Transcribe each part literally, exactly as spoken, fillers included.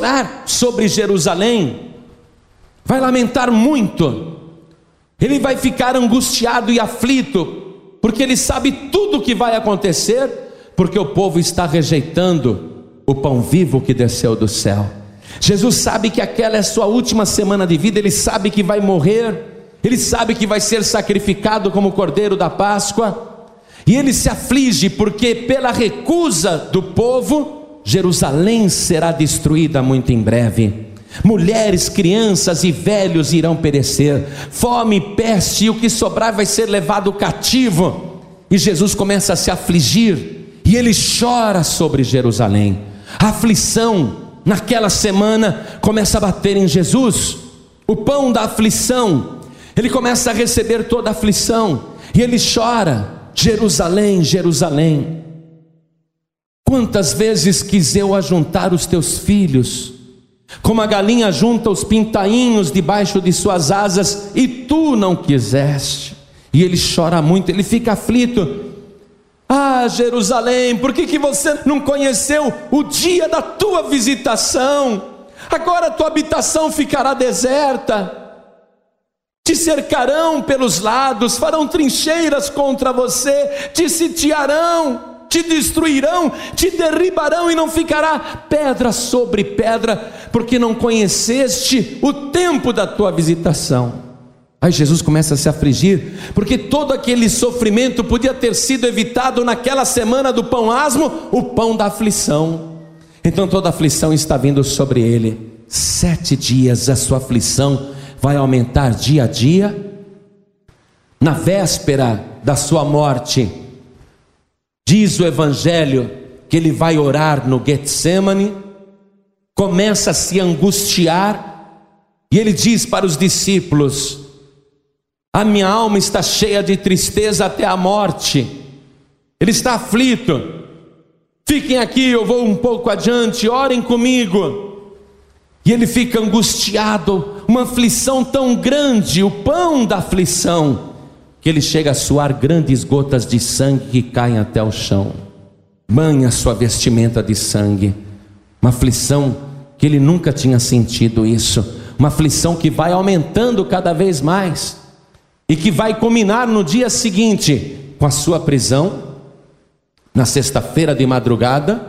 chorar sobre Jerusalém, vai lamentar muito, ele vai ficar angustiado e aflito, porque ele sabe tudo o que vai acontecer, porque o povo está rejeitando o pão vivo que desceu do céu. Jesus sabe que aquela é a sua última semana de vida, ele sabe que vai morrer, ele sabe que vai ser sacrificado como cordeiro da Páscoa, e ele se aflige porque pela recusa do povo, Jerusalém será destruída muito em breve. Mulheres, crianças e velhos irão perecer, fome, peste, e o que sobrar vai ser levado cativo. E Jesus começa a se afligir, e ele chora sobre Jerusalém. A aflição naquela semana começa a bater em Jesus, o pão da aflição. Ele começa a receber toda a aflição, e ele chora: Jerusalém, Jerusalém, quantas vezes quis eu ajuntar os teus filhos, como a galinha junta os pintainhos debaixo de suas asas, e tu não quiseste. E ele chora muito, ele fica aflito. Ah, Jerusalém, por que que você não conheceu o dia da tua visitação? Agora a tua habitação ficará deserta, te cercarão pelos lados, farão trincheiras contra você, te sitiarão, te destruirão, te derribarão, e não ficará pedra sobre pedra, porque não conheceste o tempo da tua visitação. Aí Jesus começa a se afligir, porque todo aquele sofrimento podia ter sido evitado naquela semana do pão asmo, o pão da aflição. Então toda aflição está vindo sobre ele. Sete dias a sua aflição vai aumentar dia a dia. Na véspera da sua morte, diz o Evangelho que ele vai orar no Getsemane, começa a se angustiar, e ele diz para os discípulos: a minha alma está cheia de tristeza até a morte. Ele está aflito. Fiquem aqui, eu vou um pouco adiante, orem comigo. E ele fica angustiado, uma aflição tão grande, o pão da aflição, que ele chega a suar grandes gotas de sangue que caem até o chão. Banha sua vestimenta de sangue. Uma aflição que ele nunca tinha sentido isso. Uma aflição que vai aumentando cada vez mais, e que vai culminar no dia seguinte com a sua prisão, na sexta-feira de madrugada,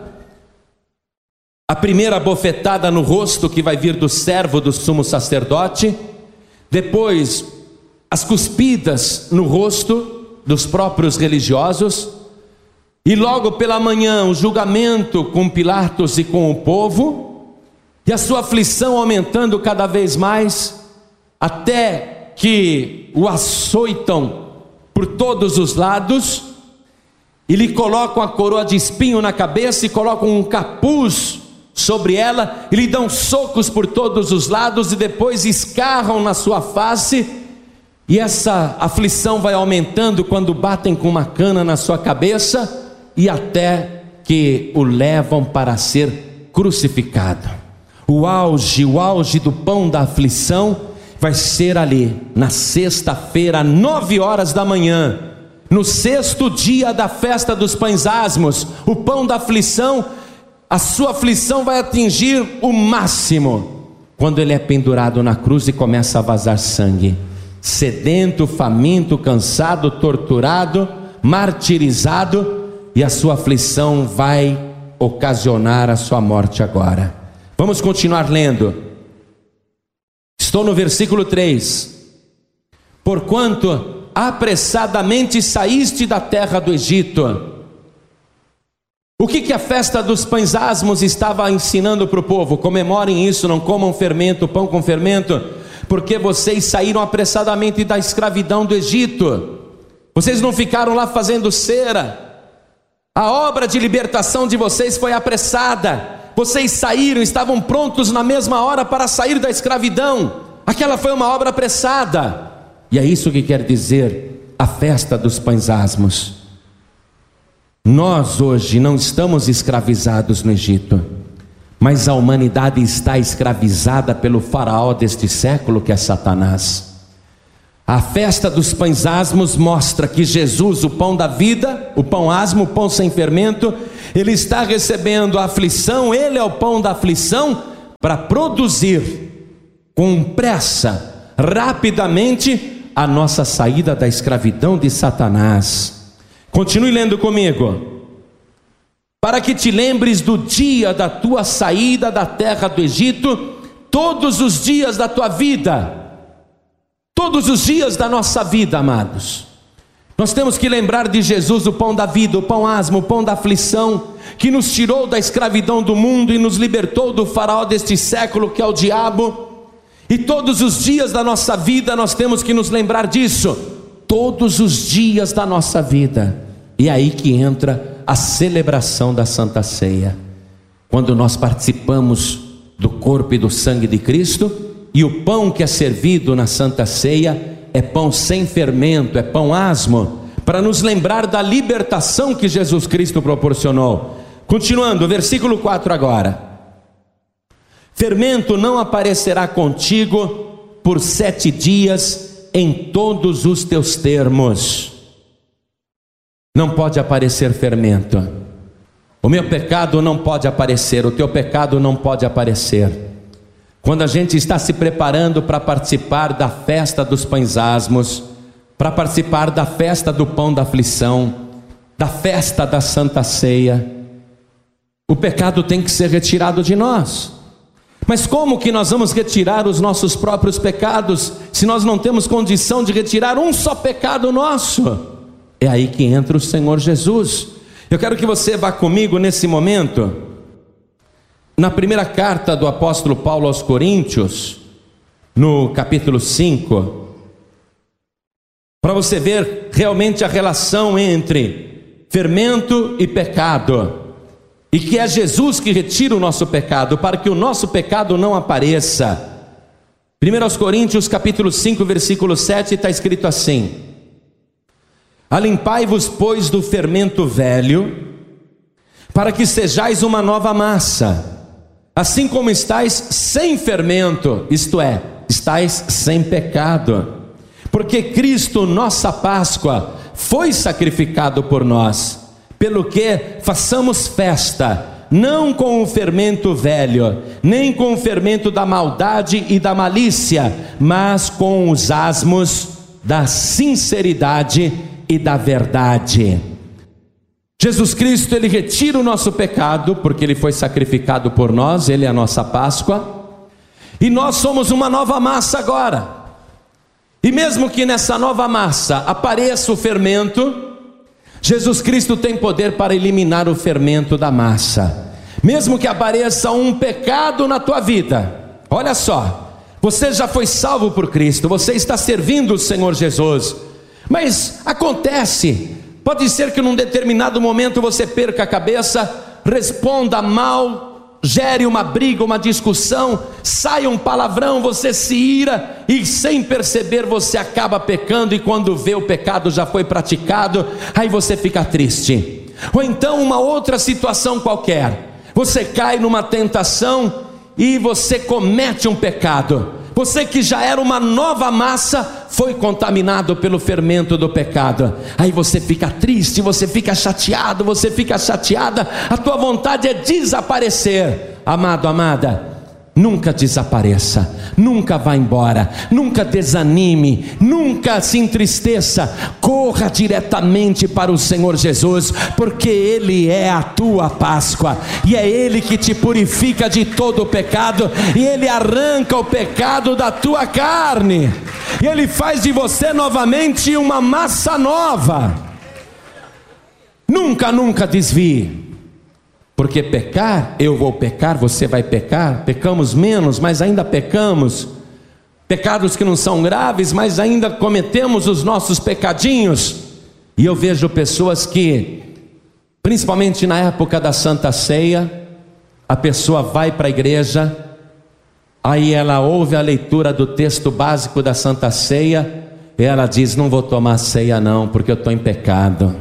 a primeira bofetada no rosto que vai vir do servo do sumo sacerdote, depois as cuspidas no rosto dos próprios religiosos, e logo pela manhã o julgamento com Pilatos e com o povo, e a sua aflição aumentando cada vez mais, até que o açoitam por todos os lados, e lhe colocam a coroa de espinho na cabeça, e colocam um capuz sobre ela, e lhe dão socos por todos os lados, e depois escarram na sua face, e essa aflição vai aumentando quando batem com uma cana na sua cabeça, e até que o levam para ser crucificado. O auge, o auge do pão da aflição vai ser ali, na sexta-feira, nove horas da manhã, no sexto dia da festa dos pães asmos, o pão da aflição, a sua aflição vai atingir o máximo, quando ele é pendurado na cruz e começa a vazar sangue. Sedento, faminto, cansado, torturado, martirizado, e a sua aflição vai ocasionar a sua morte agora. Vamos continuar lendo. Estou no versículo três. Porquanto apressadamente saíste da terra do Egito. O que que a festa dos pães asmos estava ensinando para o povo? Comemorem isso, não comam fermento, pão com fermento, porque vocês saíram apressadamente da escravidão do Egito. Vocês não ficaram lá fazendo cera. A obra de libertação de vocês foi apressada. Vocês saíram, estavam prontos na mesma hora para sair da escravidão. Aquela foi uma obra apressada. E é isso que quer dizer a festa dos pães asmos. Nós hoje não estamos escravizados no Egito, mas a humanidade está escravizada pelo faraó deste século, que é Satanás. A festa dos pães asmos mostra que Jesus, o pão da vida, o pão asmo, o pão sem fermento, ele está recebendo a aflição, ele é o pão da aflição, para produzir com pressa, rapidamente, a nossa saída da escravidão de Satanás. Continue lendo comigo. Para que te lembres do dia da tua saída da terra do Egito, todos os dias da tua vida, todos os dias da nossa vida, amados. Nós temos que lembrar de Jesus, o pão da vida, o pão asmo, o pão da aflição, que nos tirou da escravidão do mundo e nos libertou do faraó deste século, que é o diabo. E todos os dias da nossa vida nós temos que nos lembrar disso, todos os dias da nossa vida. E é aí que entra a celebração da Santa Ceia, quando nós participamos do corpo e do sangue de Cristo, e o pão que é servido na Santa Ceia é pão sem fermento, é pão asmo, para nos lembrar da libertação que Jesus Cristo proporcionou. Continuando, versículo quatro agora. Fermento não aparecerá contigo por sete dias em todos os teus termos. Não pode aparecer fermento. O meu pecado não pode aparecer, o teu pecado não pode aparecer. Quando a gente está se preparando para participar da festa dos pães asmos, para participar da festa do pão da aflição, da festa da Santa Ceia, o pecado tem que ser retirado de nós. Mas como que nós vamos retirar os nossos próprios pecados, se nós não temos condição de retirar um só pecado nosso? É aí que entra o Senhor Jesus. Eu quero que você vá comigo nesse momento, na primeira carta do apóstolo Paulo aos Coríntios, no capítulo cinco, para você ver realmente a relação entre fermento e pecado, e que é Jesus que retira o nosso pecado, para que o nosso pecado não apareça. primeira aos Coríntios capítulo cinco, versículo sete, está escrito assim: alimpai-vos, pois, do fermento velho, para que sejais uma nova massa, assim como estáis sem fermento, isto é, estáis sem pecado, porque Cristo, nossa Páscoa, foi sacrificado por nós, pelo que façamos festa, não com o fermento velho, nem com o fermento da maldade e da malícia, mas com os asmos da sinceridade e da verdade. Jesus Cristo, Ele retira o nosso pecado, porque Ele foi sacrificado por nós, Ele é a nossa Páscoa, e nós somos uma nova massa agora. E mesmo que nessa nova massa apareça o fermento, Jesus Cristo tem poder para eliminar o fermento da massa. Mesmo que apareça um pecado na tua vida, olha só, você já foi salvo por Cristo, você está servindo o Senhor Jesus, mas acontece, pode ser que num determinado momento você perca a cabeça, responda mal, gere uma briga, uma discussão, saia um palavrão, você se ira e sem perceber você acaba pecando, e quando vê o pecado já foi praticado, aí você fica triste. Ou então uma outra situação qualquer, você cai numa tentação e você comete um pecado. Você que já era uma nova massa, foi contaminado pelo fermento do pecado. Aí você fica triste, você fica chateado, você fica chateada, a tua vontade é desaparecer. Amado, amada, nunca desapareça, nunca vá embora, nunca desanime, nunca se entristeça, corra diretamente para o Senhor Jesus, porque Ele é a tua Páscoa, e é Ele que te purifica de todo o pecado, e Ele arranca o pecado da tua carne, e Ele faz de você novamente uma massa nova. Nunca, nunca desvie. Porque pecar, eu vou pecar, você vai pecar, pecamos menos, mas ainda pecamos, pecados que não são graves, mas ainda cometemos os nossos pecadinhos. E eu vejo pessoas que, principalmente na época da Santa Ceia, a pessoa vai para a igreja, aí ela ouve a leitura do texto básico da Santa Ceia, e ela diz: não vou tomar ceia não, porque eu estou em pecado.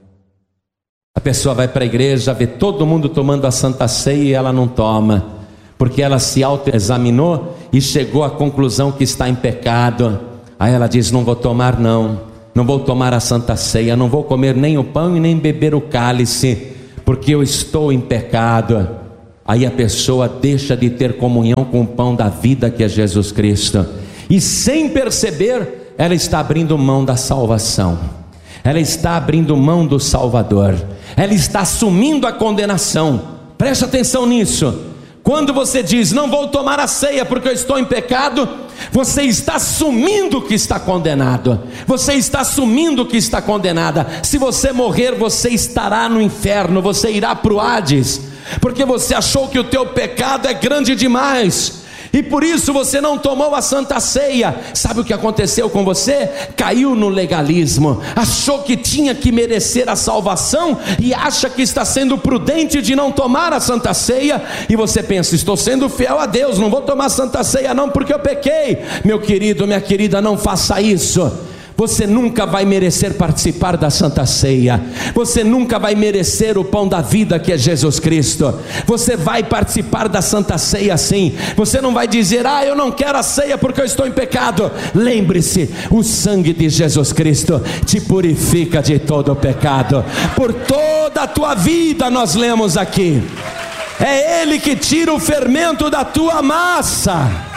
A pessoa vai para a igreja, vê todo mundo tomando a Santa Ceia e ela não toma, porque ela se autoexaminou e chegou à conclusão que está em pecado. Aí ela diz: não vou tomar não, não vou tomar a Santa Ceia, não vou comer nem o pão e nem beber o cálice, porque eu estou em pecado. aí a pessoa deixa de ter comunhão com o pão da vida, que é Jesus Cristo, e sem perceber, ela está abrindo mão da salvação, ela está abrindo mão do Salvador, ela está assumindo a condenação. Preste atenção nisso. Quando você diz, não vou tomar a ceia porque eu estou em pecado, você está assumindo que está condenado, você está assumindo que está condenada. Se você morrer, você estará no inferno, você irá para o Hades, porque você achou que o teu pecado é grande demais, e por isso você não tomou a Santa Ceia. Sabe o que aconteceu com você? Caiu no legalismo, achou que tinha que merecer a salvação, e acha que está sendo prudente de não tomar a Santa Ceia, e você pensa, estou sendo fiel a Deus, não vou tomar a Santa Ceia não, porque eu pequei. Meu querido, minha querida, não faça isso. Você nunca vai merecer participar da Santa Ceia, você nunca vai merecer o pão da vida, que é Jesus Cristo. Você vai participar da Santa Ceia sim, você não vai dizer, ah, eu não quero a ceia porque eu estou em pecado. Lembre-se, o sangue de Jesus Cristo te purifica de todo o pecado, por toda a tua vida. Nós lemos aqui, é Ele que tira o fermento da tua massa.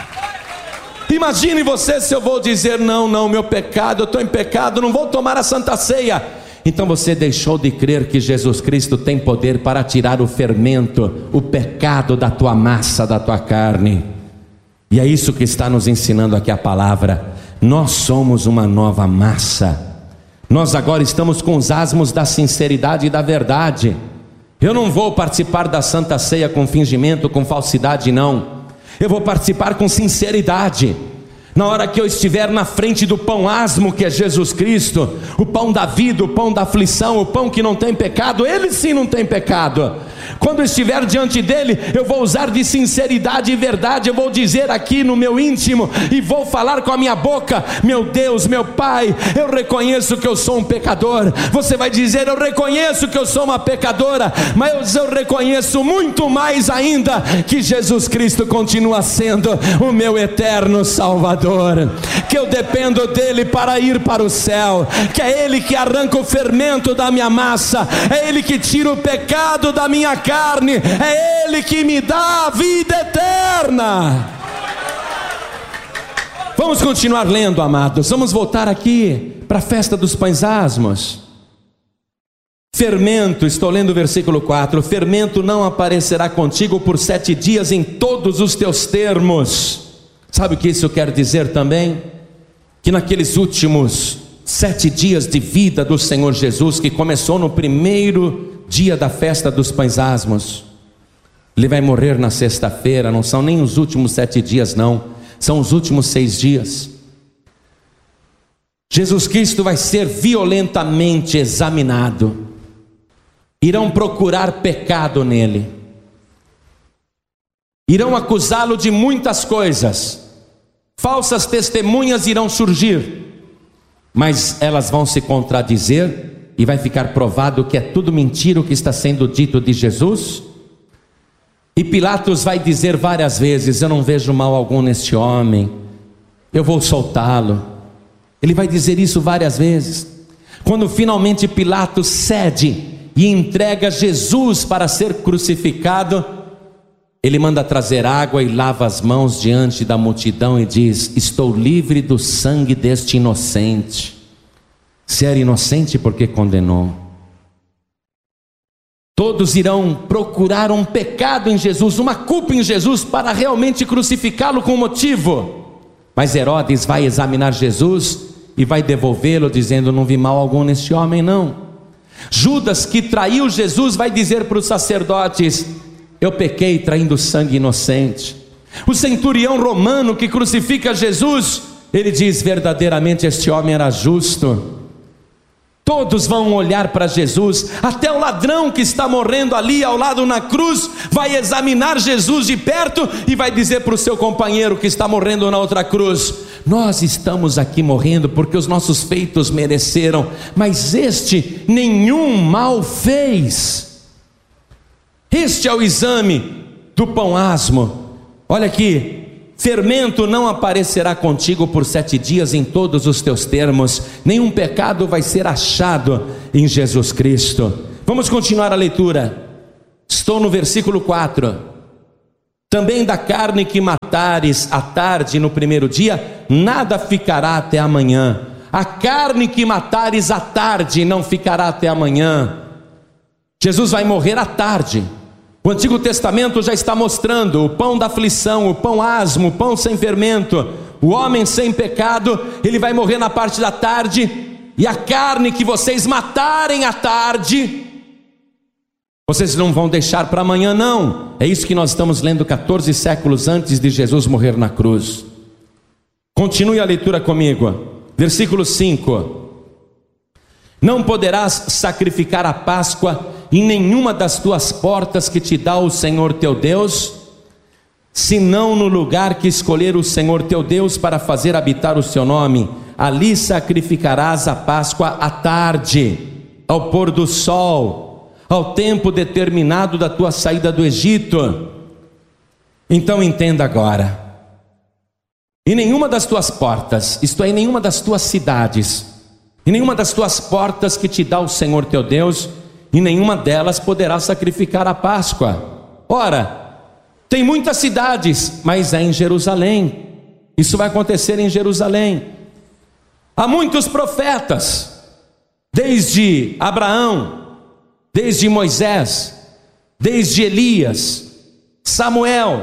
Imagine você se eu vou dizer, não, não, meu pecado, eu estou em pecado, não vou tomar a Santa Ceia. Então você deixou de crer que Jesus Cristo tem poder para tirar o fermento, o pecado da tua massa, da tua carne. E é isso que está nos ensinando aqui a palavra. Nós somos uma nova massa, nós agora estamos com os asmos da sinceridade e da verdade. Eu não vou participar da Santa Ceia com fingimento, com falsidade, não. Eu vou participar com sinceridade. Na hora que eu estiver na frente do pão asmo, que é Jesus Cristo, o pão da vida, o pão da aflição, o pão que não tem pecado, Ele sim não tem pecado. Quando eu estiver diante dele, eu vou usar de sinceridade e verdade. Eu vou dizer aqui no meu íntimo, e vou falar com a minha boca, meu Deus, meu Pai, eu reconheço que eu sou um pecador. Você vai dizer, eu reconheço que eu sou uma pecadora, mas eu reconheço muito mais ainda, que Jesus Cristo continua sendo o meu eterno Salvador, que eu dependo dele para ir para o céu, que é Ele que arranca o fermento da minha massa, é Ele que tira o pecado da minha carne, é Ele que me dá a vida eterna. Vamos continuar lendo, amados. Vamos voltar aqui para a festa dos pães asmos. Fermento, estou lendo o versículo quatro. Fermento não aparecerá contigo por sete dias em todos os teus termos. Sabe o que isso quer dizer também? Que naqueles últimos sete dias de vida do Senhor Jesus, que começou no primeiro dia da festa dos pães asmos, Ele vai morrer na sexta-feira. Não são nem os últimos sete dias não, são os últimos seis dias. Jesus Cristo vai ser violentamente examinado. Irão procurar pecado nele, irão acusá-lo de muitas coisas, falsas testemunhas irão surgir, mas elas vão se contradizer, e vai ficar provado que é tudo mentira o que está sendo dito de Jesus. E Pilatos vai dizer várias vezes, eu não vejo mal algum neste homem, eu vou soltá-lo. Ele vai dizer isso várias vezes. Quando finalmente Pilatos cede e entrega Jesus para ser crucificado, ele manda trazer água e lava as mãos diante da multidão e diz, estou livre do sangue deste inocente. Se era inocente, por que condenou? Todos irão procurar um pecado em Jesus, uma culpa em Jesus, para realmente crucificá-lo com motivo. Mas Herodes vai examinar Jesus e vai devolvê-lo dizendo, não vi mal algum neste homem não. Judas, que traiu Jesus, vai dizer para os sacerdotes, eu pequei traindo sangue inocente. O centurião romano que crucifica Jesus, ele diz, verdadeiramente este homem era justo. Todos vão olhar para Jesus, até o ladrão que está morrendo ali ao lado na cruz, vai examinar Jesus de perto e vai dizer para o seu companheiro que está morrendo na outra cruz, nós estamos aqui morrendo porque os nossos feitos mereceram, mas este nenhum mal fez. Este é o exame do pão asmo. Olha aqui, fermento não aparecerá contigo por sete dias em todos os teus termos, nenhum pecado vai ser achado em Jesus Cristo. Vamos continuar a leitura. Estou no versículo quatro. Também da carne que matares à tarde no primeiro dia, nada ficará até amanhã. A carne que matares à tarde não ficará até amanhã. Jesus vai morrer à tarde. O Antigo Testamento já está mostrando o pão da aflição, o pão asmo, o pão sem fermento, o homem sem pecado. Ele vai morrer na parte da tarde. E a carne que vocês matarem à tarde, vocês não vão deixar para amanhã, não. É isso que nós estamos lendo quatorze séculos antes de Jesus morrer na cruz. Continue a leitura comigo. Versículo cinco. Não poderás sacrificar a Páscoa em nenhuma das tuas portas que te dá o Senhor teu Deus, senão no lugar que escolher o Senhor teu Deus para fazer habitar o seu nome. Ali sacrificarás a Páscoa à tarde, ao pôr do sol, ao tempo determinado da tua saída do Egito. Então entenda agora. Em nenhuma das tuas portas, isto é, em nenhuma das tuas cidades, em nenhuma das tuas portas que te dá o Senhor teu Deus, em nenhuma delas poderás sacrificar a Páscoa. Ora, tem muitas cidades, mas é em Jerusalém. Isso vai acontecer em Jerusalém. Há muitos profetas, desde Abraão, desde Moisés, desde Elias, Samuel,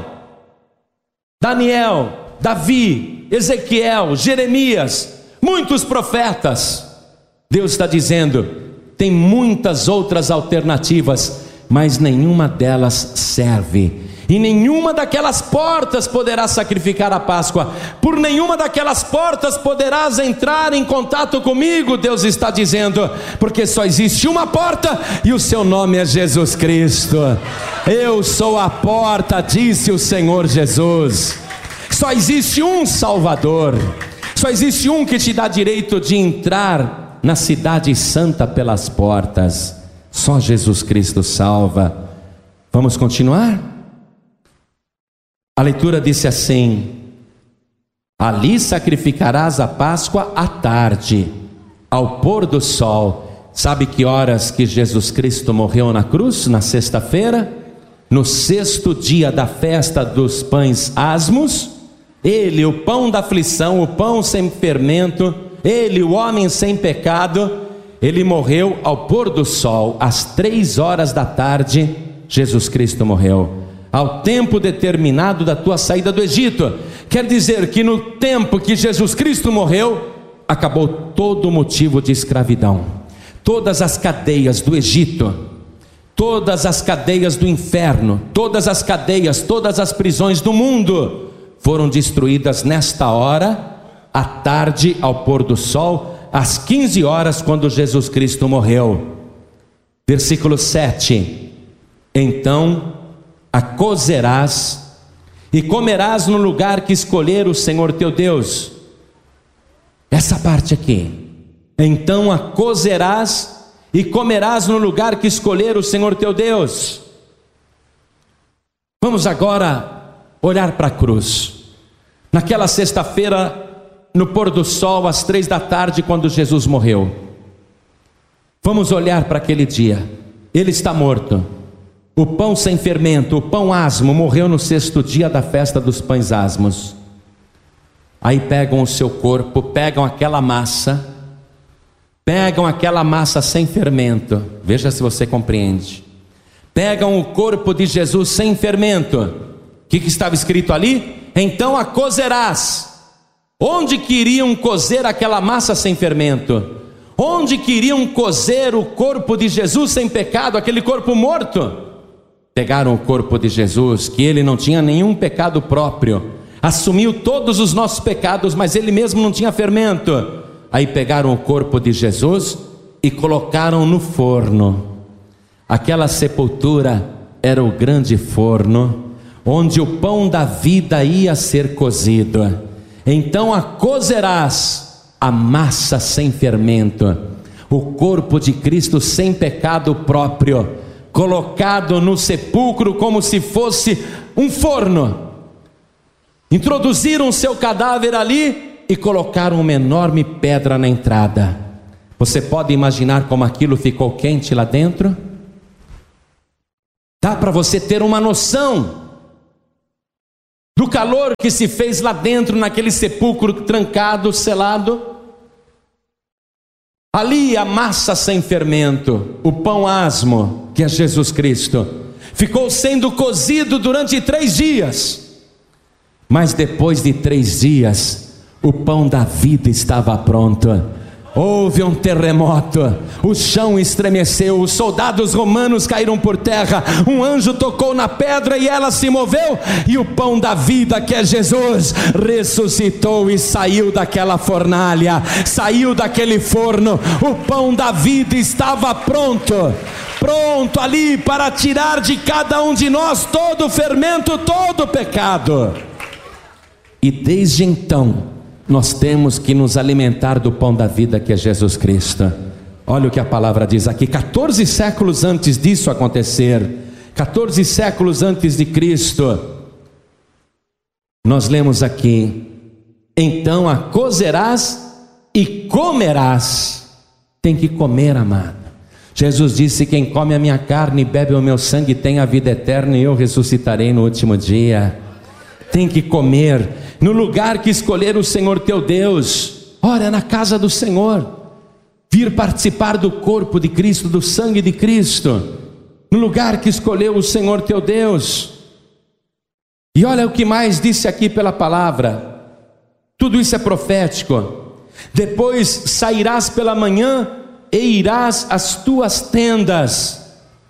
Daniel, Davi, Ezequiel, Jeremias, muitos profetas. Deus está dizendo, tem muitas outras alternativas, mas nenhuma delas serve. E nenhuma daquelas portas poderás sacrificar a Páscoa. Por nenhuma daquelas portas poderás entrar em contato comigo, Deus está dizendo, porque só existe uma porta e o seu nome é Jesus Cristo. Eu sou a porta, disse o Senhor Jesus. Só existe um Salvador, só existe um que te dá direito de entrar na cidade santa pelas portas. Só Jesus Cristo salva. Vamos continuar? A leitura disse assim: ali sacrificarás a Páscoa à tarde, ao pôr do sol. Sabe que horas que Jesus Cristo morreu na cruz? Na sexta-feira, no sexto dia da festa dos pães asmos. Ele, o pão da aflição, o pão sem fermento, ele, o homem sem pecado, ele morreu ao pôr do sol, às três horas da tarde. Jesus Cristo morreu ao tempo determinado da tua saída do Egito. Quer dizer que no tempo que Jesus Cristo morreu, acabou todo o motivo de escravidão, todas as cadeias do Egito, todas as cadeias do inferno, todas as cadeias, todas as prisões do mundo foram destruídas nesta hora, à tarde, ao pôr do sol, às quinze horas, quando Jesus Cristo morreu. Versículo sete. Então a cozerás e comerás no lugar que escolher o Senhor teu Deus. Essa parte aqui. Então a cozerás e comerás no lugar que escolher o Senhor teu Deus. Vamos agora olhar para a cruz. Naquela sexta-feira, no pôr do sol, às três da tarde, quando Jesus morreu. Vamos olhar para aquele dia. Ele está morto. O pão sem fermento, o pão asmo, morreu no sexto dia da festa dos pães asmos. Aí pegam o seu corpo, pegam aquela massa, pegam aquela massa sem fermento. Veja se você compreende. Pegam o corpo de Jesus sem fermento. O que, que estava escrito ali? Então a cozerás. Onde queriam cozer aquela massa sem fermento? Onde queriam cozer o corpo de Jesus sem pecado, aquele corpo morto? Pegaram o corpo de Jesus, que ele não tinha nenhum pecado próprio, assumiu todos os nossos pecados, mas ele mesmo não tinha fermento. Aí pegaram o corpo de Jesus e colocaram no forno. Aquela sepultura era o grande forno, onde o pão da vida ia ser cozido. Então a cozerás a massa sem fermento, o corpo de Cristo sem pecado próprio, colocado no sepulcro como se fosse um forno. Introduziram seu cadáver ali e colocaram uma enorme pedra na entrada. Você pode imaginar como aquilo ficou quente lá dentro? Dá para você ter uma noção do calor que se fez lá dentro, naquele sepulcro trancado, selado. Ali a massa sem fermento, o pão asmo, que é Jesus Cristo, ficou sendo cozido durante três dias. Mas depois de três dias, o pão da vida estava pronto. Houve um terremoto, o chão estremeceu, os soldados romanos caíram por terra, um anjo tocou na pedra e ela se moveu, e o pão da vida, que é Jesus, ressuscitou e saiu daquela fornalha, saiu daquele forno. O pão da vida estava pronto, pronto ali para tirar de cada um de nós todo o fermento, todo o pecado. E desde então nós temos que nos alimentar do pão da vida, que é Jesus Cristo. Olha o que a palavra diz aqui, quatorze séculos antes disso acontecer, quatorze séculos antes de Cristo, nós lemos aqui: então a cozerás e comerás. Tem que comer, amado. Jesus disse: quem come a minha carne e bebe o meu sangue tem a vida eterna, e eu ressuscitarei no último dia. Tem que comer no lugar que escolher o Senhor teu Deus. Ora, na casa do Senhor, vir participar do corpo de Cristo, do sangue de Cristo, no lugar que escolheu o Senhor teu Deus. E olha o que mais disse aqui pela palavra, tudo isso é profético. Depois sairás pela manhã e irás às tuas tendas.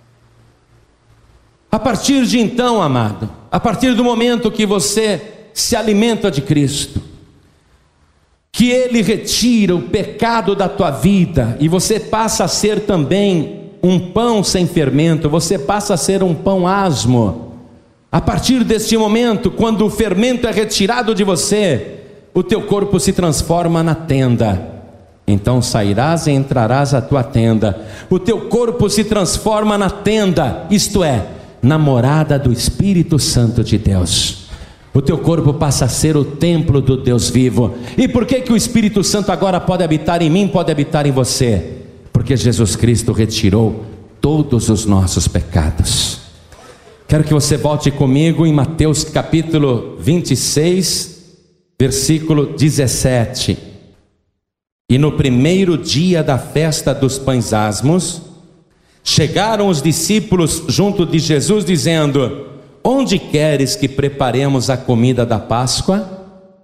A partir de então, amado, a partir do momento que você se alimenta de Cristo, que Ele retira o pecado da tua vida, e você passa a ser também um pão sem fermento, você passa a ser um pão asmo. A partir deste momento, quando o fermento é retirado de você, o teu corpo se transforma na tenda. Então sairás e entrarás à tua tenda. O teu corpo se transforma na tenda, isto é, na morada do Espírito Santo de Deus. O teu corpo passa a ser o templo do Deus vivo. E por que que o Espírito Santo agora pode habitar em mim, pode habitar em você? Porque Jesus Cristo retirou todos os nossos pecados. Quero que você volte comigo em Mateus capítulo vinte e seis, versículo dezessete. E no primeiro dia da festa dos pães asmos, chegaram os discípulos junto de Jesus, dizendo: onde queres que preparemos a comida da Páscoa?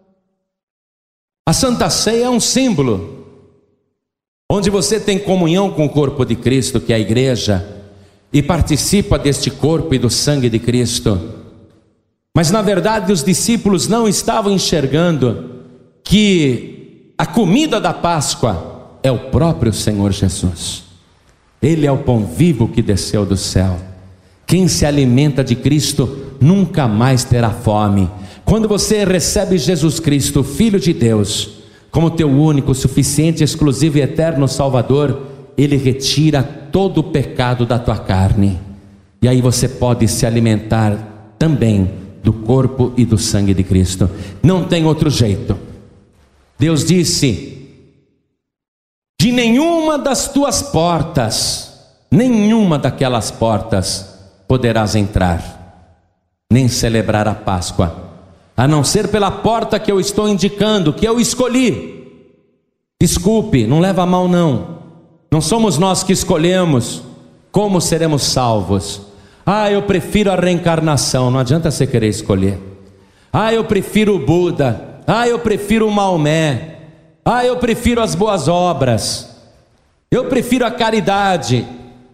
A Santa Ceia é um símbolo, onde você tem comunhão com o corpo de Cristo, que é a igreja, e participa deste corpo e do sangue de Cristo. Mas na verdade os discípulos não estavam enxergando que a comida da Páscoa é o próprio Senhor Jesus. Ele é o pão vivo que desceu do céu. Quem se alimenta de Cristo nunca mais terá fome. Quando você recebe Jesus Cristo, Filho de Deus, como teu único, suficiente, exclusivo e eterno Salvador, Ele retira todo o pecado da tua carne. E aí você pode se alimentar também do corpo e do sangue de Cristo. Não tem outro jeito. Deus disse: de nenhuma das tuas portas, nenhuma daquelas portas poderás entrar, nem celebrar a Páscoa, a não ser pela porta que eu estou indicando, que eu escolhi. Desculpe, não leva a mal não, não somos nós que escolhemos como seremos salvos. Ah, eu prefiro a reencarnação. Não adianta você querer escolher. Ah, eu prefiro o Buda. Ah, eu prefiro o Maomé. Ah, eu prefiro as boas obras. Eu prefiro a caridade.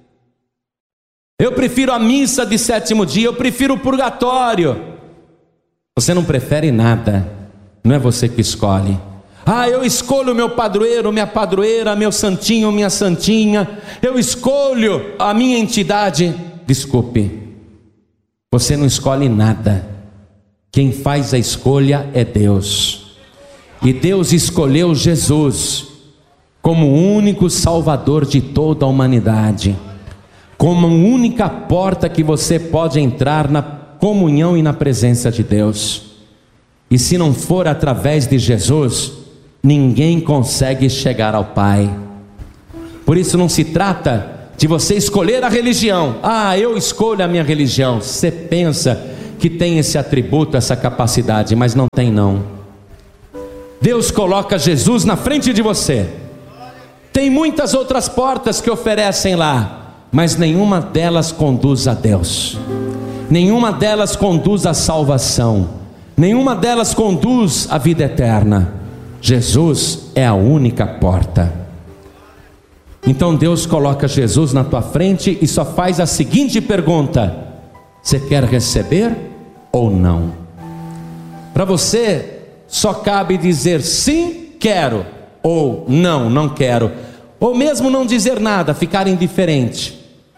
Eu prefiro a missa de sétimo dia. Eu prefiro o purgatório. Você não prefere nada. Não é você que escolhe. Ah, eu escolho o meu padroeiro, minha padroeira, meu santinho, minha santinha. Eu escolho a minha entidade. Desculpe, você não escolhe nada. Quem faz a escolha é Deus. E Deus escolheu Jesus como o único Salvador de toda a humanidade, como a única porta que você pode entrar na comunhão e na presença de Deus. E se não for através de Jesus, ninguém consegue chegar ao Pai. Por isso não se trata de você escolher a religião. Ah, eu escolho a minha religião. Você pensa que tem esse atributo, essa capacidade, mas não tem não. Deus coloca Jesus na frente de você. Tem muitas outras portas que oferecem lá, mas nenhuma delas conduz a Deus. Nenhuma delas conduz à salvação. Nenhuma delas conduz à vida eterna. Jesus é a única porta. Então Deus coloca Jesus na tua frente e só faz a seguinte pergunta: você quer receber ou não? Para você só cabe dizer sim, quero, ou não, não quero, ou mesmo não dizer nada, ficar indiferente.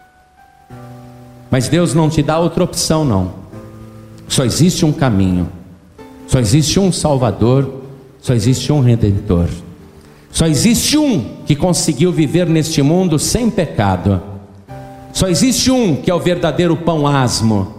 Mas Deus não te dá outra opção não. Só existe um caminho, só existe um Salvador, só existe um Redentor. Só existe um que conseguiu viver neste mundo sem pecado. Só existe um que é o verdadeiro pão asmo.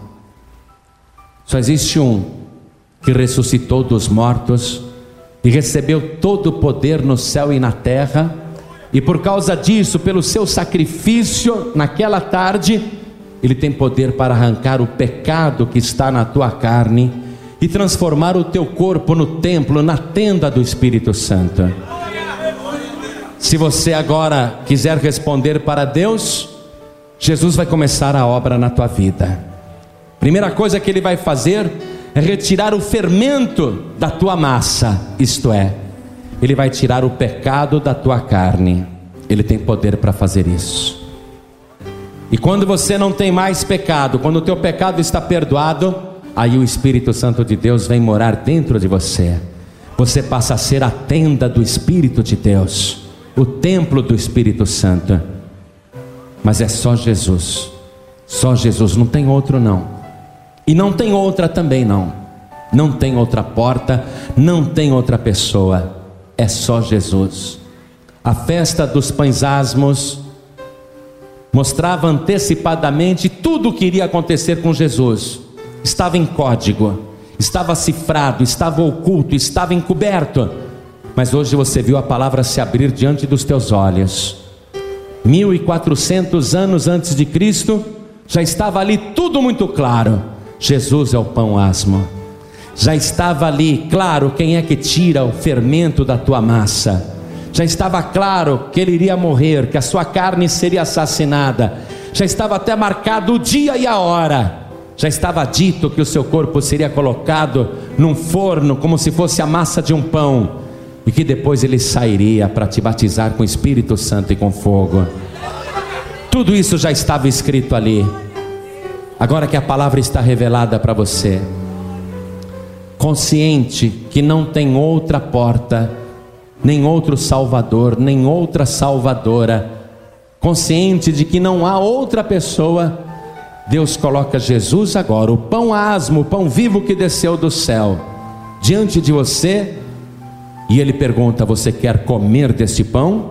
Só existe um que ressuscitou dos mortos e recebeu todo o poder no céu e na terra. E por causa disso, pelo seu sacrifício naquela tarde, Ele tem poder para arrancar o pecado que está na tua carne e transformar o teu corpo no templo, na tenda do Espírito Santo. Se você agora quiser responder para Deus, Jesus vai começar a obra na tua vida. Primeira coisa que Ele vai fazer é retirar o fermento da tua massa, isto é, Ele vai tirar o pecado da tua carne. Ele tem poder para fazer isso. E quando você não tem mais pecado, quando o teu pecado está perdoado, aí o Espírito Santo de Deus vem morar dentro de você. Você passa a ser a tenda do Espírito de Deus, o templo do Espírito Santo. Mas é só Jesus, só Jesus, não tem outro não. E não tem outra também não. Não tem outra porta, não tem outra pessoa, é só Jesus. A festa dos pães asmos mostrava antecipadamente tudo o que iria acontecer com Jesus. Estava em código, estava cifrado, estava oculto, estava encoberto. Mas hoje você viu a palavra se abrir diante dos teus olhos. Mil e quatrocentos anos antes de Cristo, já estava ali tudo muito claro. Jesus é o pão asmo. Já estava ali claro quem é que tira o fermento da tua massa. Já estava claro que Ele iria morrer, que a sua carne seria assassinada. Já estava até marcado o dia e a hora. Já estava dito que o seu corpo seria colocado num forno, como se fosse a massa de um pão, e que depois Ele sairia para te batizar com o Espírito Santo e com fogo. Tudo isso já estava escrito ali. Agora que a palavra está revelada para você, consciente que não tem outra porta, nem outro Salvador, nem outra Salvadora, consciente de que não há outra pessoa, Deus coloca Jesus agora, o pão asmo, o pão vivo que desceu do céu, diante de você. E Ele pergunta: você quer comer deste pão?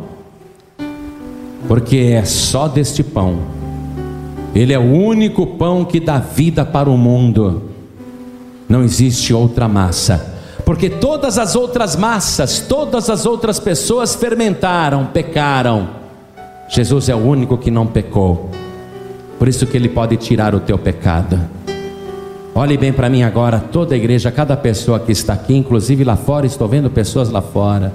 Porque é só deste pão. Ele é o único pão que dá vida para o mundo. Não existe outra massa. Porque todas as outras massas, todas as outras pessoas fermentaram, pecaram. Jesus é o único que não pecou. Por isso que Ele pode tirar o teu pecado. Olhe bem para mim agora, toda a igreja, cada pessoa que está aqui, inclusive lá fora, estou vendo pessoas lá fora.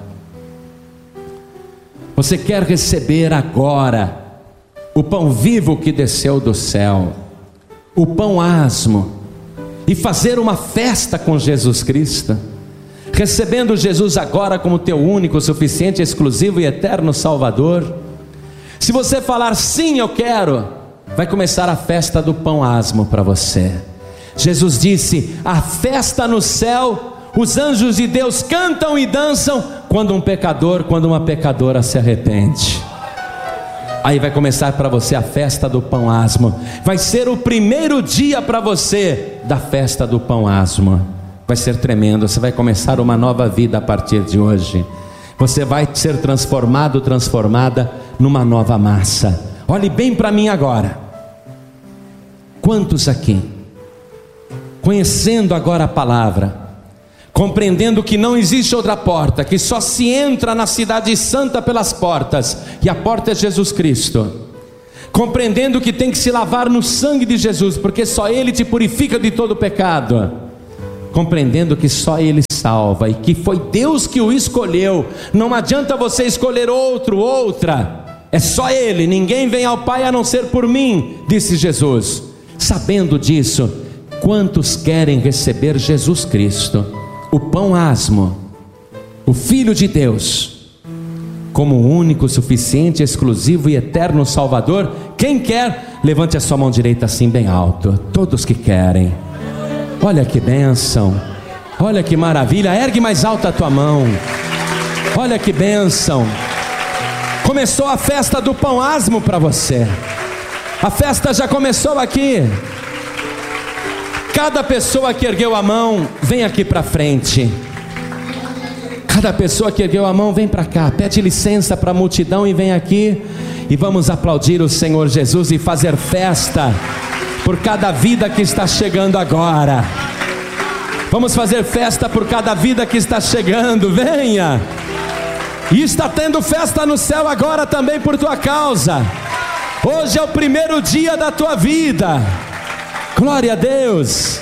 Você quer receber agora o pão vivo que desceu do céu, o pão asmo, e fazer uma festa com Jesus Cristo, recebendo Jesus agora como teu único, suficiente, exclusivo e eterno Salvador? Se você falar sim, eu quero, vai começar a festa do pão asmo para você. Jesus disse: a festa no céu, os anjos de Deus cantam e dançam quando um pecador, quando uma pecadora se arrepende. Aí vai começar para você a festa do pão asmo. Vai ser o primeiro dia para você da festa do pão asmo. Vai ser tremendo. Você vai começar uma nova vida a partir de hoje. Você vai ser transformado, transformada numa nova massa. Olhe bem para mim agora. Quantos aqui, conhecendo agora a palavra, compreendendo que não existe outra porta, que só se entra na cidade santa pelas portas, e a porta é Jesus Cristo, compreendendo que tem que se lavar no sangue de Jesus, porque só Ele te purifica de todo pecado, compreendendo que só Ele salva, e que foi Deus que o escolheu. Não adianta você escolher outro, outra, é só Ele. Ninguém vem ao Pai a não ser por mim, disse Jesus. Sabendo disso, quantos querem receber Jesus Cristo, o pão asmo, o Filho de Deus, como o único, suficiente, exclusivo e eterno Salvador? Quem quer, levante a sua mão direita assim bem alto. Todos que querem. Olha que bênção, olha que maravilha. Ergue mais alta a tua mão. Olha que bênção. Começou a festa do pão asmo para você. A festa já começou aqui. Cada pessoa que ergueu a mão, vem aqui para frente. Cada pessoa que ergueu a mão, vem para cá. Pede licença para a multidão e vem aqui. E vamos aplaudir o Senhor Jesus e fazer festa por cada vida que está chegando agora. Vamos fazer festa por cada vida que está chegando. Venha. E está tendo festa no céu agora também por tua causa. Hoje é o primeiro dia da tua vida. Glória a Deus.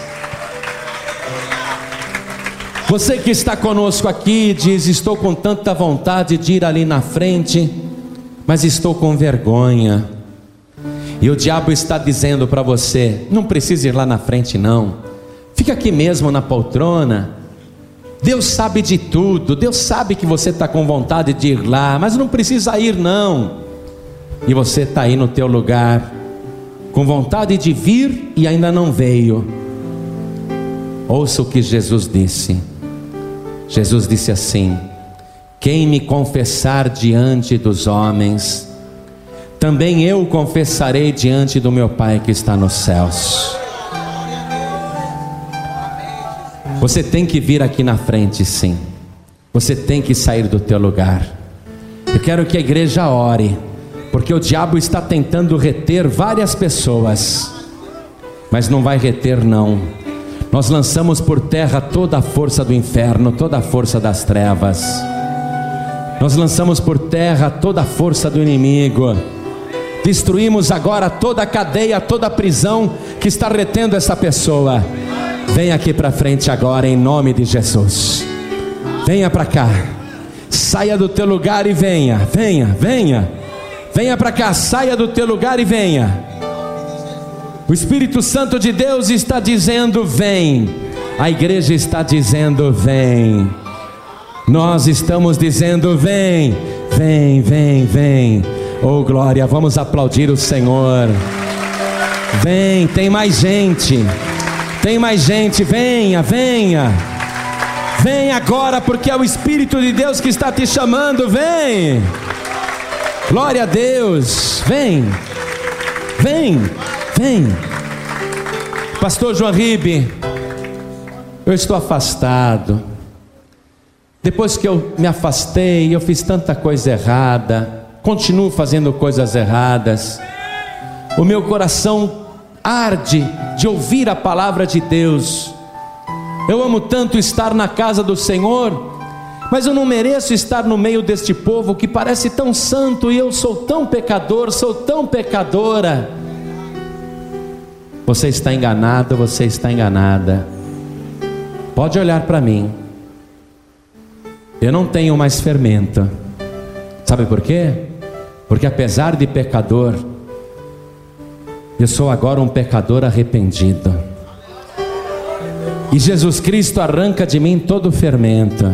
Você que está conosco aqui diz: estou com tanta vontade de ir ali na frente, mas estou com vergonha. E o diabo está dizendo para você: não precisa ir lá na frente não, fica aqui mesmo na poltrona. Deus sabe de tudo, Deus sabe que você está com vontade de ir lá, mas não precisa ir não. E você está aí no teu lugar, com vontade de vir e ainda não veio. Ouça o que Jesus disse. Jesus disse assim: quem me confessar diante dos homens, também eu confessarei diante do meu Pai que está nos céus. Você tem que vir aqui na frente, sim. Você tem que sair do teu lugar. Eu quero que a igreja ore, porque o diabo está tentando reter várias pessoas, mas não vai reter não. Nós lançamos por terra toda a força do inferno, toda a força das trevas. Nós lançamos por terra toda a força do inimigo. Destruímos agora toda a cadeia, toda a prisão que está retendo essa pessoa. Venha aqui para frente agora, em nome de Jesus. Venha para cá. Saia do teu lugar e venha. Venha, venha. Venha para cá, saia do teu lugar e venha. O Espírito Santo de Deus está dizendo: vem. A igreja está dizendo: vem. Nós estamos dizendo: vem, vem, vem, vem. Oh glória, vamos aplaudir o Senhor. Vem, tem mais gente. Tem mais gente, venha, venha. Vem agora, porque é o Espírito de Deus que está te chamando. Vem. Glória a Deus. Vem. Vem. Vem. Pastor João Ribe, eu estou afastado. Depois que eu me afastei, eu fiz tanta coisa errada, continuo fazendo coisas erradas. O meu coração arde de ouvir a palavra de Deus. Eu amo tanto estar na casa do Senhor, mas eu não mereço estar no meio deste povo que parece tão santo e eu sou tão pecador, sou tão pecadora. Você está enganado, você está enganada. Pode olhar para mim. Eu não tenho mais fermento. Sabe por quê? Porque apesar de pecador, eu sou agora um pecador arrependido. E Jesus Cristo arranca de mim todo o fermento.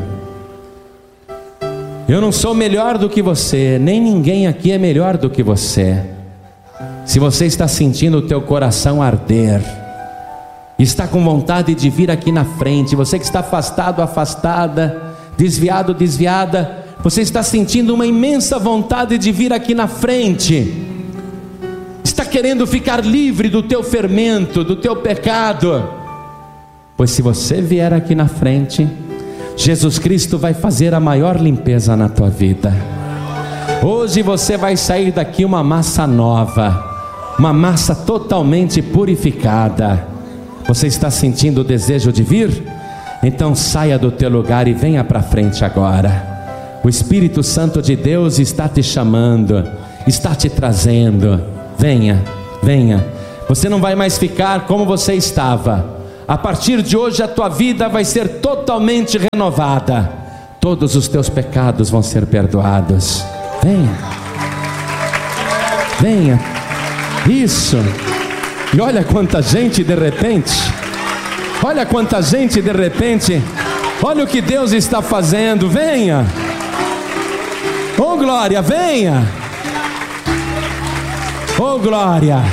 Eu não sou melhor do que você, nem ninguém aqui é melhor do que você. Se você está sentindo o teu coração arder, está com vontade de vir aqui na frente, você que está afastado, afastada, desviado, desviada, você está sentindo uma imensa vontade de vir aqui na frente, está querendo ficar livre do teu fermento, do teu pecado, pois se você vier aqui na frente, Jesus Cristo vai fazer a maior limpeza na tua vida. Hoje você vai sair daqui uma massa nova, uma massa totalmente purificada. Você está sentindo o desejo de vir? Então saia do teu lugar e venha para frente agora. O Espírito Santo de Deus está te chamando, está te trazendo. venha, venha. Você não vai mais ficar como você estava. A partir de hoje a tua vida vai ser totalmente renovada. Todos os teus pecados vão ser perdoados. Venha, venha. Isso. E olha quanta gente de repente. Olha quanta gente de repente. Olha o que Deus está fazendo. Venha. Oh glória, venha. Oh glória.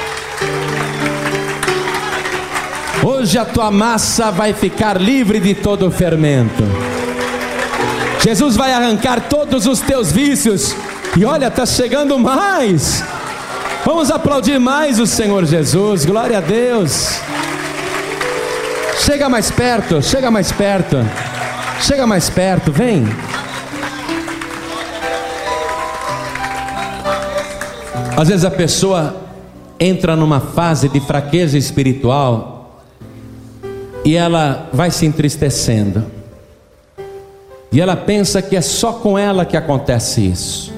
Hoje a tua massa vai ficar livre de todo o fermento. Jesus vai arrancar todos os teus vícios. E olha, está chegando mais. Vamos aplaudir mais o Senhor Jesus. Glória a Deus. Chega mais perto, chega mais perto. Chega mais perto, vem. Às vezes a pessoa entra numa fase de fraqueza espiritual e ela vai se entristecendo, e ela pensa que é só com ela que acontece isso.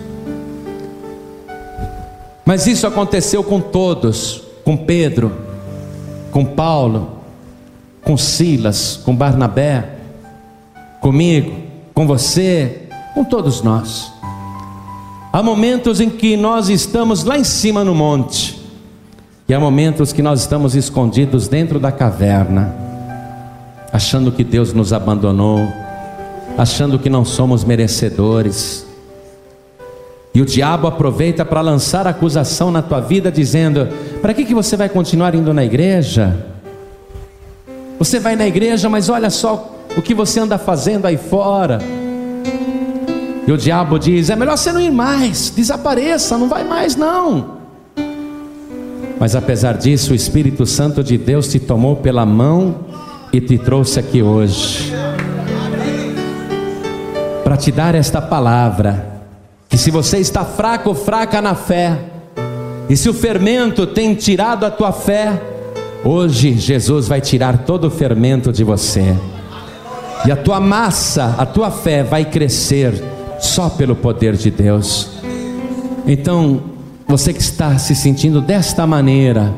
Mas isso aconteceu com todos, com Pedro, com Paulo, com Silas, com Barnabé, comigo, com você, com todos nós. Há momentos em que nós estamos lá em cima no monte, e há momentos que nós estamos escondidos dentro da caverna, achando que Deus nos abandonou, achando que não somos merecedores. E o diabo aproveita para lançar acusação na tua vida, dizendo: para que que você vai continuar indo na igreja? Você vai na igreja, mas olha só o que você anda fazendo aí fora. E o diabo diz: é melhor você não ir mais, desapareça, não vai mais não. Mas apesar disso, o Espírito Santo de Deus te tomou pela mão e te trouxe aqui hoje para te dar esta palavra, que se você está fraco ou fraca na fé, e se o fermento tem tirado a tua fé, hoje Jesus vai tirar todo o fermento de você, e a tua massa, a tua fé vai crescer só pelo poder de Deus. Então, você que está se sentindo desta maneira,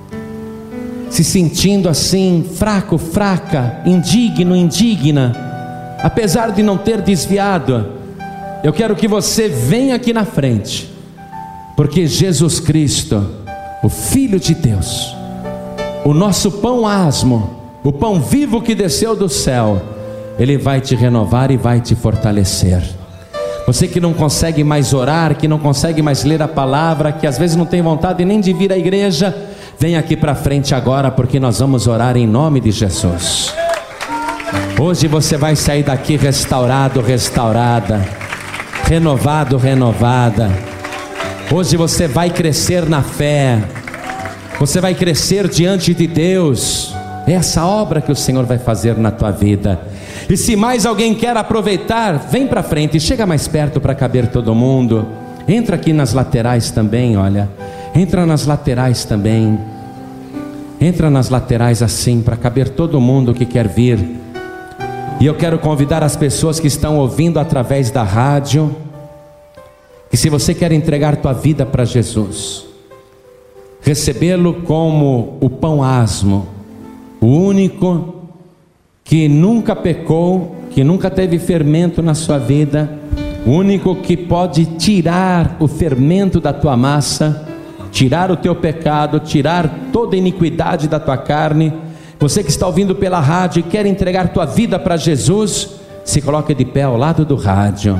se sentindo assim, fraco, fraca, indigno, indigna, apesar de não ter desviado, eu quero que você venha aqui na frente, porque Jesus Cristo, o Filho de Deus, o nosso pão asmo, o pão vivo que desceu do céu, Ele vai te renovar e vai te fortalecer. Você que não consegue mais orar, que não consegue mais ler a palavra, que às vezes não tem vontade nem de vir à igreja, vem aqui para frente agora, porque nós vamos orar em nome de Jesus. Hoje você vai sair daqui restaurado, restaurada, renovado, renovada. Hoje você vai crescer na fé, você vai crescer diante de Deus. É essa obra que o Senhor vai fazer na tua vida. E se mais alguém quer aproveitar, vem para frente, chega mais perto para caber todo mundo. Entra aqui nas laterais também, olha. Entra nas laterais também. Entra nas laterais assim, para caber todo mundo que quer vir. E eu quero convidar as pessoas que estão ouvindo através da rádio, que se você quer entregar tua vida para Jesus, recebê-lo como o pão asmo, o único que nunca pecou, que nunca teve fermento na sua vida, o único que pode tirar o fermento da tua massa, tirar o teu pecado, tirar toda a iniquidade da tua carne. Você que está ouvindo pela rádio e quer entregar tua vida para Jesus, se coloque de pé ao lado do rádio.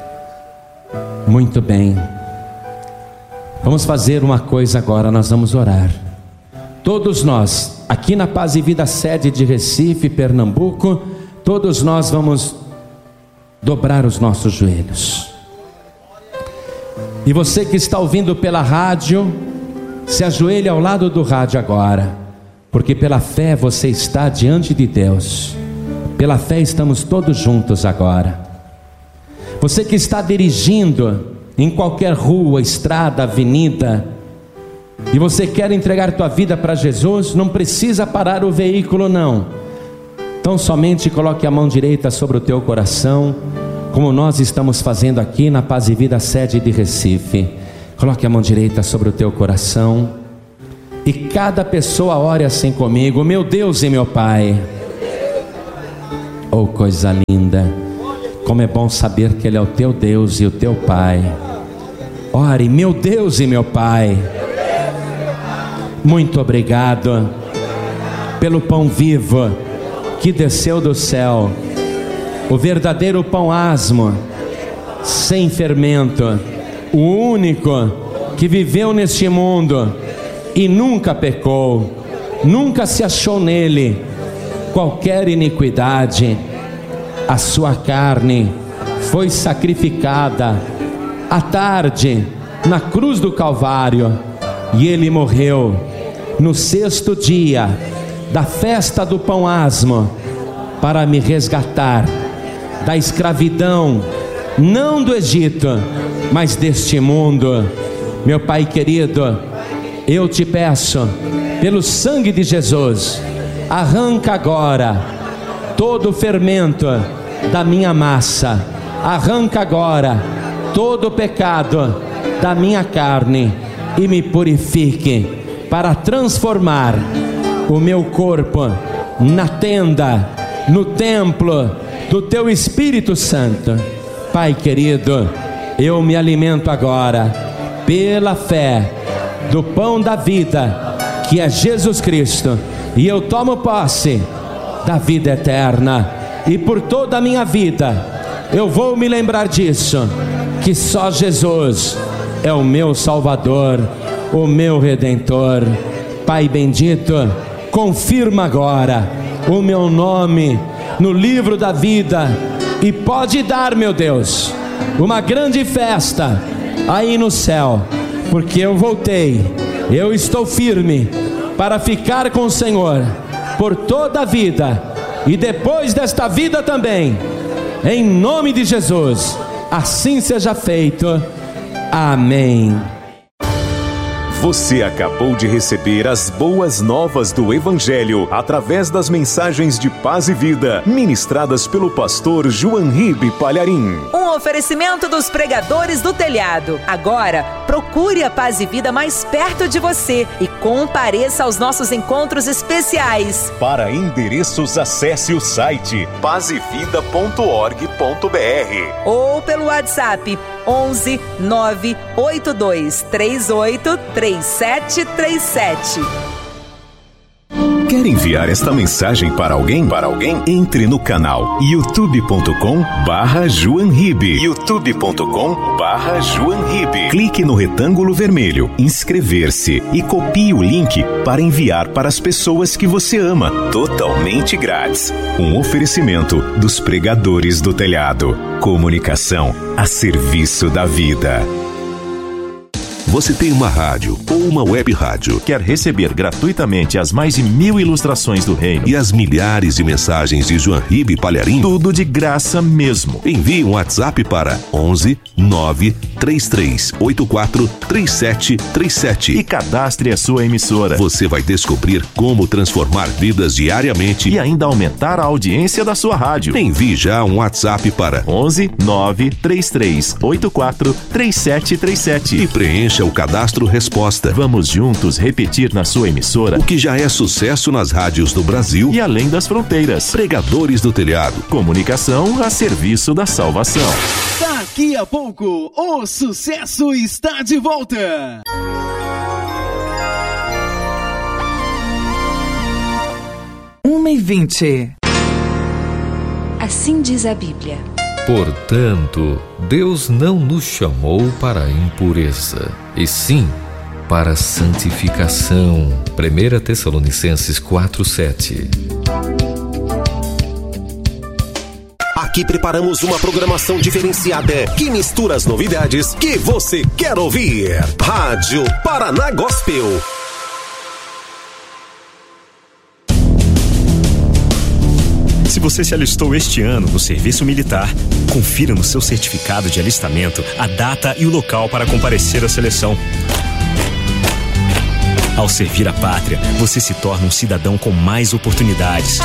Muito bem. Vamos fazer uma coisa agora, nós vamos orar. Todos nós, aqui na Paz e Vida sede de Recife, Pernambuco, todos nós vamos dobrar os nossos joelhos. E você que está ouvindo pela rádio, se ajoelhe ao lado do rádio agora, porque pela fé você está diante de Deus. Pela fé estamos todos juntos agora. Você que está dirigindo em qualquer rua, estrada, avenida, e você quer entregar tua vida para Jesus, não precisa parar o veículo não. Então somente coloque a mão direita sobre o teu coração, como nós estamos fazendo aqui na Paz e Vida sede de Recife. Coloque a mão direita sobre o teu coração e cada pessoa ore assim comigo: meu Deus e meu Pai. Oh, coisa linda! Como é bom saber que Ele é o teu Deus e o teu Pai. Ore: meu Deus e meu Pai, muito obrigado pelo pão vivo que desceu do céu, o verdadeiro pão asmo, sem fermento, o único que viveu neste mundo e nunca pecou, nunca se achou nele qualquer iniquidade. A sua carne foi sacrificada à tarde na cruz do Calvário, e ele morreu no sexto dia da festa do pão asmo para me resgatar da escravidão, não do Egito, mas deste mundo. Meu Pai querido, eu te peço, pelo sangue de Jesus, arranca agora todo o fermento da minha massa, arranca agora todo o pecado da minha carne e me purifique para transformar o meu corpo na tenda, no templo do teu Espírito Santo. Pai querido, eu me alimento agora pela fé do pão da vida, que é Jesus Cristo, e eu tomo posse da vida eterna, e por toda a minha vida eu vou me lembrar disso, que só Jesus é o meu Salvador, o meu Redentor. Pai bendito, confirma agora o meu nome no livro da vida, e pode dar, meu Deus, uma grande festa aí no céu, porque eu voltei, eu estou firme para ficar com o Senhor por toda a vida e depois desta vida também, em nome de Jesus. Assim seja feito. Amém. Você acabou de receber as boas novas do Evangelho através das mensagens de paz e vida ministradas pelo pastor João Ribe Palharim. Um oferecimento dos pregadores do telhado. Agora, procure a Paz e Vida mais perto de você e compareça aos nossos encontros especiais. Para endereços, acesse o site paz e vida ponto org ponto br ou pelo WhatsApp onze nove oito dois três oito três sete três sete. Quer enviar esta mensagem para alguém? Para alguém? Entre no canal youtube ponto com barra João Ribe. youtube ponto com barra João Ribe. Clique no retângulo vermelho, inscrever-se e copie o link para enviar para as pessoas que você ama. Totalmente grátis. Um oferecimento dos pregadores do telhado. Comunicação a serviço da vida. Você tem uma rádio ou uma web rádio? Quer receber gratuitamente as mais de mil ilustrações do reino e as milhares de mensagens de João Ribe Palharim? Tudo de graça mesmo. Envie um WhatsApp para onze nove três três oito quatro três sete três sete e cadastre a sua emissora. Você vai descobrir como transformar vidas diariamente e ainda aumentar a audiência da sua rádio. Envie já um WhatsApp para onze nove três três oito quatro três sete três sete e preencha o cadastro resposta. Vamos juntos repetir na sua emissora o que já é sucesso nas rádios do Brasil e além das fronteiras. Pregadores do Telhado. Comunicação a serviço da salvação. Daqui a pouco, o sucesso está de volta. Uma e vinte. Assim diz a Bíblia. Portanto, Deus não nos chamou para a impureza, e sim para a santificação. primeira Tessalonicenses quatro, sete. Aqui preparamos uma programação diferenciada que mistura as novidades que você quer ouvir. Rádio Paraná Gospel. Se você se alistou este ano no serviço militar, confira no seu certificado de alistamento a data e o local para comparecer à seleção. Ao servir a pátria, você se torna um cidadão com mais oportunidades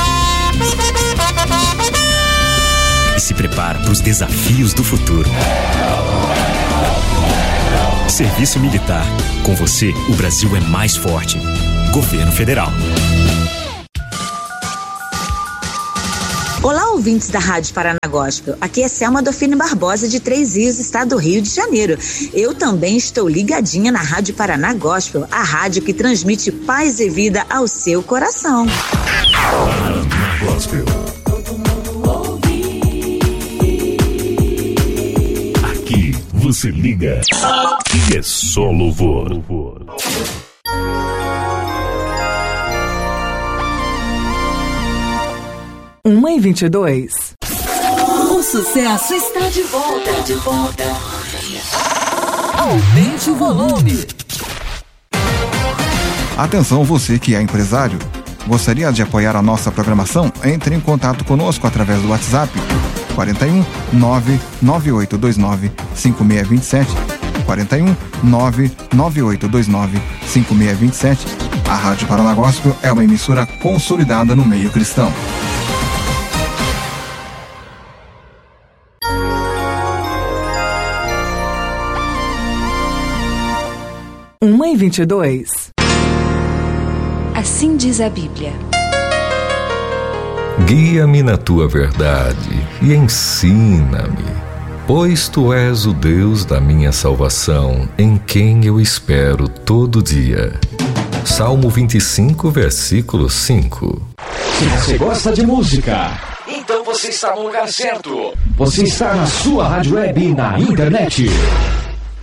e se prepara para os desafios do futuro. Serviço Militar. Com você, o Brasil é mais forte. Governo Federal. Olá, ouvintes da Rádio Paraná Gospel. Aqui é Selma Dofine Barbosa, de Três Rios, estado do Rio de Janeiro. Eu também estou ligadinha na Rádio Paraná Gospel, a rádio que transmite paz e vida ao seu coração. Paraná Gospel. Todo mundo ouve. Aqui você liga e é só louvor. Uma e vinte e dois. O sucesso está de volta, de volta. Aumente o volume. Atenção, você que é empresário. Gostaria de apoiar a nossa programação? Entre em contato conosco através do WhatsApp quarenta e um, nove nove oito dois nove, cinco seis dois sete, quarenta e um, nove nove oito dois nove, cinco seis dois sete. A Rádio Paraná Gospel é uma emissora consolidada no meio cristão. Uma e vinte e dois. Assim diz a Bíblia. Guia-me na tua verdade e ensina-me, pois tu és o Deus da minha salvação, em quem eu espero todo dia. Salmo vinte e cinco, versículo cinco. Se você gosta de música, então você está no lugar certo. Você está na sua rádio web na internet.